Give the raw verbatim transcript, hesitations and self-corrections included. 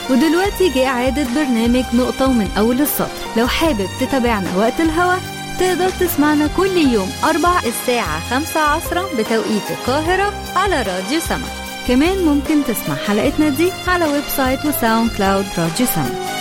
ودلوقتي جاء إعادة برنامج نقطة ومن أول السطر. لو حابب تتابعنا وقت الهوا تقدر تسمعنا كل يوم أربع الساعة خمسة عصرا بتوقيت القاهرة على راديو سما. كمان ممكن تسمع حلقتنا دي على ويب سايت وساوند كلاود راديو سما.